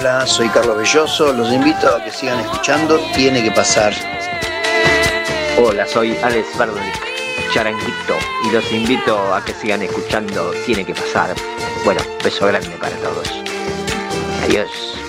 Hola, soy Carlos Belloso. Los invito a que sigan escuchando Tiene que pasar. Hola, soy Alex Bardonic, Charanguito, y los invito a que sigan escuchando Tiene que pasar. Bueno, beso grande para todos. Adiós.